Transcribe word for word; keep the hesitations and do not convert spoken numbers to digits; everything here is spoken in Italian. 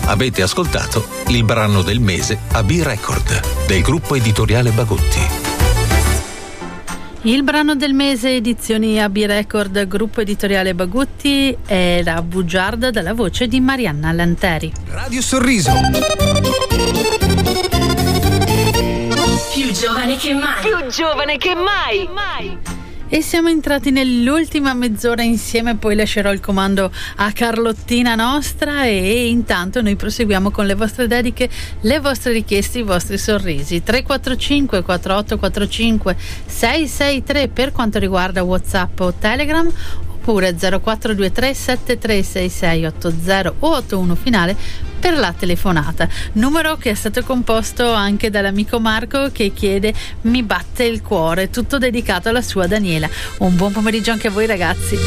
Avete ascoltato il brano del mese a B-Record del gruppo editoriale Bagutti. Il brano del mese, edizioni A B Record, gruppo editoriale Bagutti, era Bugiarda dalla voce di Marianna Lanteri. Radio Sorriso. Più giovane che mai. Più giovane che mai. mai. E siamo entrati nell'ultima mezz'ora insieme, poi lascerò il comando a Carlottina nostra e intanto noi proseguiamo con le vostre dediche, le vostre richieste, i vostri sorrisi. Tre quattro cinque quattro otto quattro cinque sei sei tre per quanto riguarda WhatsApp o Telegram, oppure zero quattro due tre sette tre sei sei otto zero o otto uno finale per la telefonata, numero che è stato composto anche dall'amico Marco che chiede Mi batte il cuore, tutto dedicato alla sua Daniela. Un buon pomeriggio anche a voi ragazzi.